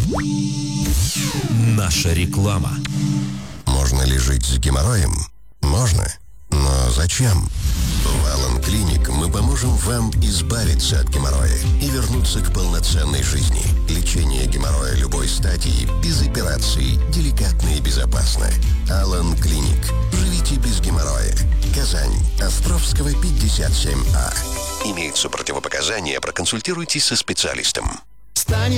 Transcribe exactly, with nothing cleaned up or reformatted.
Наша реклама. Можно ли жить с геморроем? Можно. Но зачем? В Алан Клиник мы поможем вам избавиться от геморроя и вернуться к полноценной жизни. Лечение геморроя любой стадии, без операций, деликатно и безопасно. Алан Клиник. Живите без геморроя. Казань. Островского, пятьдесят семь А. Имеются противопоказания, проконсультируйтесь со специалистом. Станет